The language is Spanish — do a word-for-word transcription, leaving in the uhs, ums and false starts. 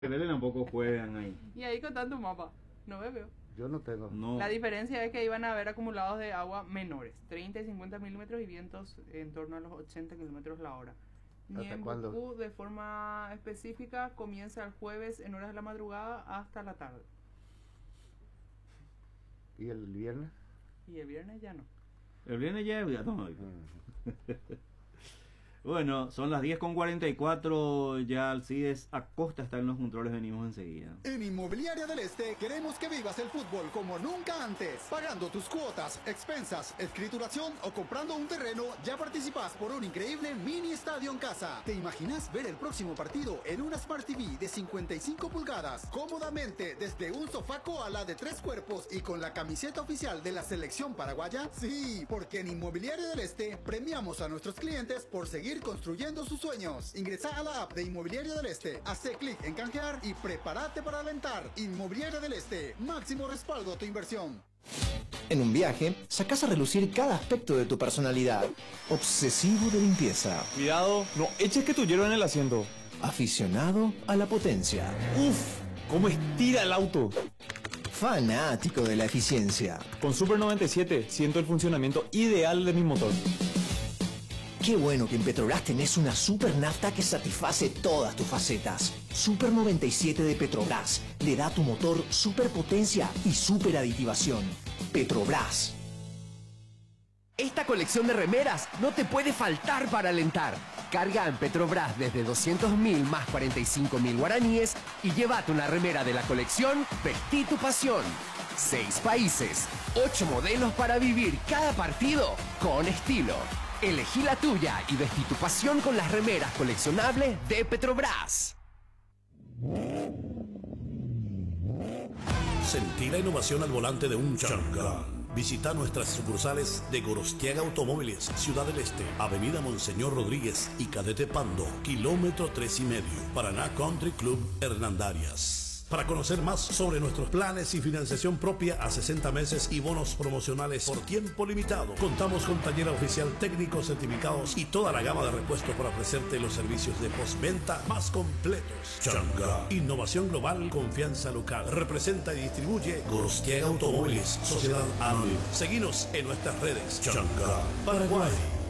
Belén tampoco juegan ahí. Y ahí con tanto mapa, no me veo. Yo no tengo. No. La diferencia es que iban a haber acumulados de agua menores, treinta y cincuenta milímetros y vientos en torno a los ochenta kilómetros la hora. Ni ¿Hasta en cuándo? Bakú, de forma específica, comienza el jueves en horas de la madrugada hasta la tarde. ¿Y el viernes? Y el viernes ya no. El viernes ya ya no. Mm. Bueno, son las diez con cuarenta y cuatro, ya Alcides Acosta está en los controles, venimos enseguida. En Inmobiliaria del Este queremos que vivas el fútbol como nunca antes. Pagando tus cuotas, expensas, escrituración o comprando un terreno, ya participas por un increíble mini estadio en casa. ¿Te imaginas ver el próximo partido en una Smart T V de cincuenta y cinco pulgadas, cómodamente desde un sofá koala de tres cuerpos y con la camiseta oficial de la selección paraguaya? Sí, porque en Inmobiliaria del Este premiamos a nuestros clientes por seguir construyendo sus sueños. Ingresa a la app de Inmobiliaria del Este, hace clic en canjear y prepárate para alentar. Inmobiliaria del Este, máximo respaldo a tu inversión. En un viaje, sacás a relucir cada aspecto de tu personalidad. Obsesivo de limpieza. Cuidado, no eches que tu hierba en el asiento. Aficionado a la potencia. Uf, cómo estira el auto. Fanático de la eficiencia. Con Super noventa y siete siento el funcionamiento ideal de mi motor. Qué bueno que en Petrobras tenés una super nafta que satisface todas tus facetas. Super noventa y siete de Petrobras le da a tu motor super potencia y super aditivación. Petrobras. Esta colección de remeras no te puede faltar para alentar. Carga en Petrobras desde doscientos mil más cuarenta y cinco mil guaraníes y llévate una remera de la colección Vestí tu pasión. Seis países, ocho modelos para vivir cada partido con estilo. Elegí la tuya y vestí tu pasión con las remeras coleccionables de Petrobras. Sentí la innovación al volante de un Chang'an. Visita nuestras sucursales de Gorostiaga Automóviles, Ciudad del Este, Avenida Monseñor Rodríguez y Cadete Pando, kilómetro tres y medio, Paraná Country Club Hernandarias. Para conocer más sobre nuestros planes y financiación propia a sesenta meses y bonos promocionales por tiempo limitado, contamos con taller oficial, técnicos certificados y toda la gama de repuestos para ofrecerte los servicios de postventa más completos. Chang'an, innovación global, confianza local. Representa y distribuye Gorostiaga Automóviles, Sociedad Anónima. Seguinos en nuestras redes. Chang'an, Paraguay.